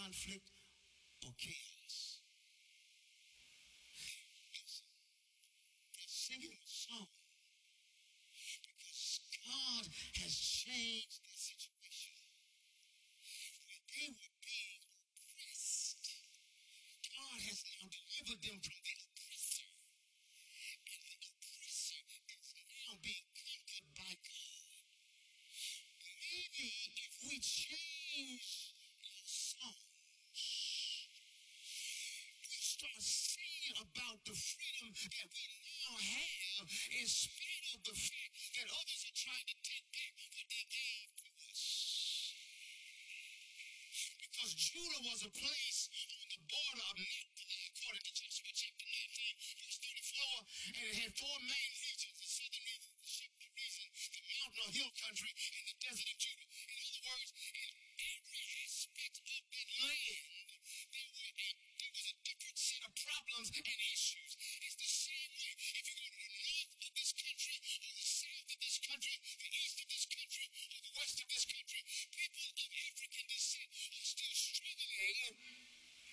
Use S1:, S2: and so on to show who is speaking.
S1: conflict or chaos. They're singing a song because God has changed the situation. When they were being oppressed, God has now delivered them from the oppressor. And the oppressor is now being conquered by God. Maybe if we change our songs, we start singing about the freedom that we now have in spite of the fact that others are trying to take back what they gave to us. Because Judah was a place on the border of Naphtali, according to Joshua chapter 19, verse 34, and it had four main regions: the southern region, the shepherd region, the mountain or hill country, and the desert of Judah. In other words, in every aspect of